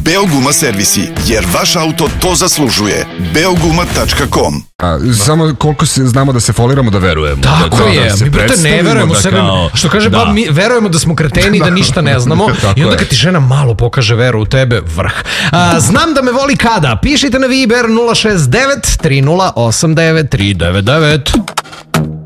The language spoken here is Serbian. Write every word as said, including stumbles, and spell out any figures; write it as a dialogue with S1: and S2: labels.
S1: Beoguma servisi, jer vaš auto to zaslužuje. beoguma tačka com.
S2: Samo koliko se znamo da se foliramo da verujemo.
S3: Tako je, mi brate ne verujemo sebe, što kaže bab, mi verujemo da smo kreteni, da ništa ne znamo i onda kad ti žena malo pokaže veru u tebe, vrh. Znam da me voli kada, pišite na Viber nula šest devet tri nula osam devet tri devet devet.